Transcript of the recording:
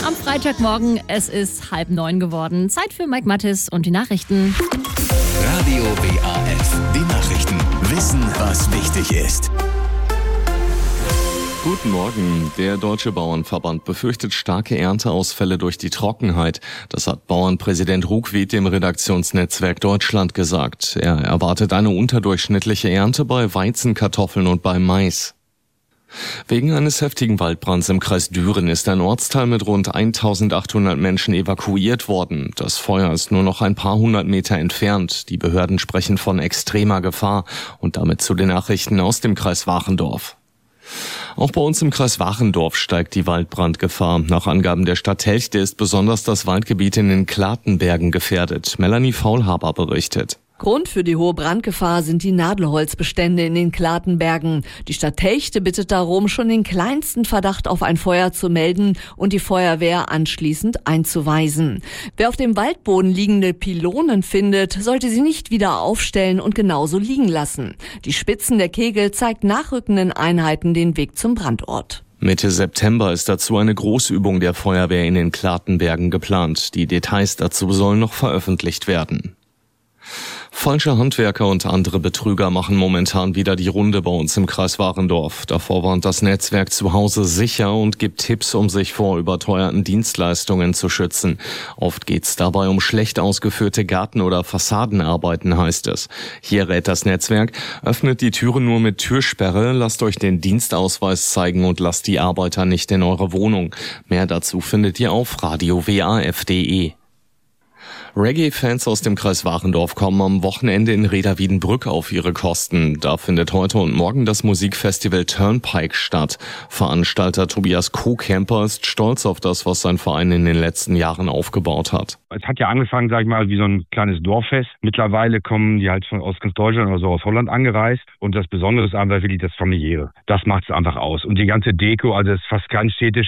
Am Freitagmorgen, es ist 8:30 geworden. Zeit für Mike Mattes und die Nachrichten. Radio WAF, die Nachrichten. Wissen, was wichtig ist. Guten Morgen. Der Deutsche Bauernverband befürchtet starke Ernteausfälle durch die Trockenheit. Das hat Bauernpräsident Ruckwied dem Redaktionsnetzwerk Deutschland gesagt. Er erwartet eine unterdurchschnittliche Ernte bei Weizen, Kartoffeln und bei Mais. Wegen eines heftigen Waldbrands im Kreis Düren ist ein Ortsteil mit rund 1800 Menschen evakuiert worden. Das Feuer ist nur noch ein paar hundert Meter entfernt. Die Behörden sprechen von extremer Gefahr und damit zu den Nachrichten aus dem Kreis Wachendorf. Auch bei uns im Kreis Wachendorf steigt die Waldbrandgefahr. Nach Angaben der Stadt Telchte ist besonders das Waldgebiet in den Klatenbergen gefährdet. Melanie Faulhaber berichtet. Grund für die hohe Brandgefahr sind die Nadelholzbestände in den Klatenbergen. Die Stadt Telchte bittet darum, schon den kleinsten Verdacht auf ein Feuer zu melden und die Feuerwehr anschließend einzuweisen. Wer auf dem Waldboden liegende Pylonen findet, sollte sie nicht wieder aufstellen und genauso liegen lassen. Die Spitzen der Kegel zeigt nachrückenden Einheiten den Weg zum Brandort. Mitte September ist dazu eine Großübung der Feuerwehr in den Klatenbergen geplant. Die Details dazu sollen noch veröffentlicht werden. Falsche Handwerker und andere Betrüger machen momentan wieder die Runde bei uns im Kreis Wachendorf. Davor warnt das Netzwerk zu Hause sicher und gibt Tipps, um sich vor überteuerten Dienstleistungen zu schützen. Oft geht's dabei um schlecht ausgeführte Garten- oder Fassadenarbeiten, heißt es. Hier rät das Netzwerk: öffnet die Türen nur mit Türsperre, lasst euch den Dienstausweis zeigen und lasst die Arbeiter nicht in eure Wohnung. Mehr dazu findet ihr auf radiowaf.de. Reggae-Fans aus dem Kreis Wachendorf kommen am Wochenende in Reda-Wiedenbrück auf ihre Kosten. Da findet heute und morgen das Musikfestival Turnpike statt. Veranstalter Tobias Kohkemper ist stolz auf das, was sein Verein in den letzten Jahren aufgebaut hat. Es hat ja angefangen, sag ich mal, wie so ein kleines Dorffest. Mittlerweile kommen die halt aus ganz Deutschland oder so aus Holland angereist. Und das Besondere ist einfach wirklich das Familiäre. Das macht es einfach aus. Und die ganze Deko, also es ist fast ganz städtisch.